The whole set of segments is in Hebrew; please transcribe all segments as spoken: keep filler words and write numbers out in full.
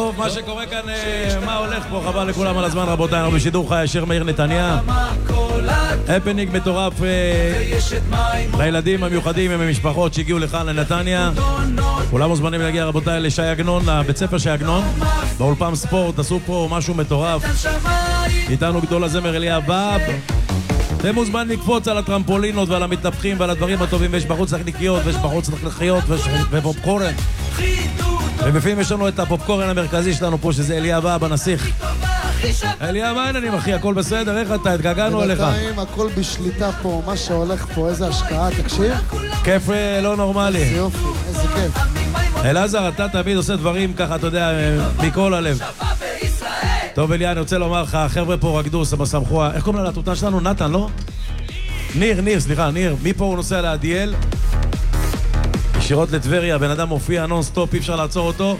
טוב, מה שקורה כאן, מה הולך פה, חבל לכולם על הזמן רבותיי, אנחנו בשידור חי ישיר מאיר נתניה. הפניק מטורף לילדים המיוחדים עם המשפחות שהגיעו לכאן לנתניה. כולם מוזמנים להגיע רבותיי לשי עגנון, לבית ספר שי עגנון, באולפן ספורט, עשו פה משהו מטורף. איתנו גדול הזמר אליה באב. אתם מוזמן לקפוץ על הטרמפולינות ועל המתנפחים ועל הדברים הטובים, ויש בחוץ נקניקיות ויש בחוץ לחיות ופופקורן. ובפעמים יש לנו את הפופקורן המרכזי שלנו פה, שזה אליה באב הנסיך. אליה, מה העניינים אחי? הכל בסדר? איך אתה? התגעגענו אליך. בינתיים הכל בשליטה פה, מה שהולך פה, איזה השקעה, תקשיב. כיף לא נורמלי. איזה יופי, איזה כיף. אלעזר, אתה תמיד עושה דברים ככה, אתה יודע, מכל הלב. טוב אליה, אני רוצה לומר לך, החבר'ה פה רקדו, שמחו, איך קוראים לה לתותן שלנו? נתן, לא? ניר, ניר, סליחה, ניר. מפה הוא נוסע לעדיאל? ישירות לטבריה, בן אדם מופיע נונסטופ, אי אפשר לעצור אותו.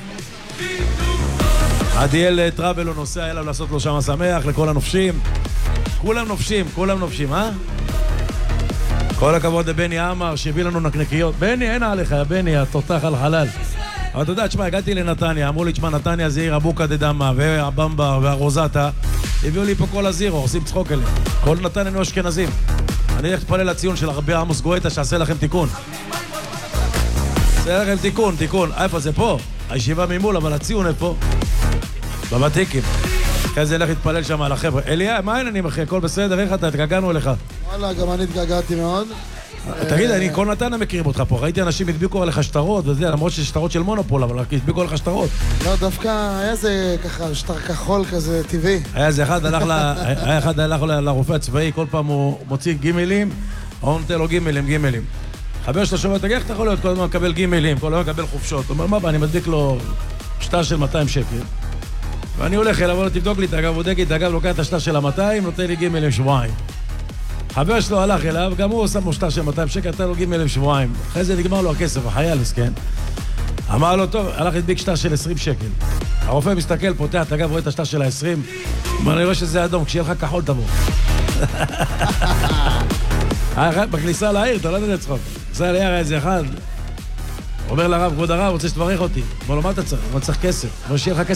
עדיאל טראבל הוא נוסע אליו לעשות לו שם שמח, לכל הנופשים. כולם נופשים, כולם נופשים, אה? כל הכבוד לבני עמר שהביא לנו נקניקיות. בני, אין עליך, בני, התותח על חלל. אבל אתה יודע, תשמע, הגעתי לנתניה, אמרו לי, תשמע, נתניה זה עיר אבוקה דדמה והבמבה והרוזטה. הביאו לי פה כל הזירו, עושים צחוק אליהם. כל נתניה נו אשכנזים. אני הולך להתפלל לציון של רבי עמוס גואטה שעשה לכם תיקון. עשה לכם תיקון, תיקון. איפה זה פה? הישיבה ממול, אבל הציון איפה? בבתיקים. אחרי זה הלך להתפלל שם על החבר'ה. אליה, מה העניינים אחי? הכל בסדר? איך אתה? התגעגענו אליך. וואלה, גם אני התגעגעתי מאוד. תגיד, אני כל נתניה מכירים אותך פה. ראיתי אנשים הדביקו עליך שטרות, וזה, למרות שיש שטרות של מונופול, אבל הדביקו עליך שטרות. לא, דווקא היה זה ככה שטר כחול כזה טבעי. היה זה אחד הלך ל... היה אחד הלך לרופא הצבאי, כל פעם הוא מוציא גימלים, הוא נותן לו גימלים, גימלים. חבר שלו שומע, תגיד, איך אתה יכול להיות כל הזמן מקבל גימלים, כל הזמן מקבל חופשות. הוא אומר, מה, אני מדביק לו שטר של מאתיים שקל. ואני הולך אליו, אבל תבדוק לי את אגב, בודק לי את אגב, לוקח את השטר של ה-מאתיים, נותן לי גימלים שבועיים. חבר שלו הלך אליו, גם הוא שם לו שטר של מאתיים שקל, נתן לו גימלים שבועיים. אחרי זה נגמר לו הכסף, החייל, מסכן. אמר לו, טוב, הלך לדביק שטר של עשרים שקל. הרופא מסתכל, פותח, את אגב, רואה את השטר של ה-עשרים. אומר, אני רואה שזה אדום, כשיהיה לך כחול תבוא. בכניסה לעיר, אתה לא יודע לצחוק. בכניסה לעיר היה איזה אחד. אומר לרב, כבוד הרב, רוצה שתברך אותי. אומר לו, מה אתה צריך? הוא צריך כסף. אומר, שיהיה לך כסף.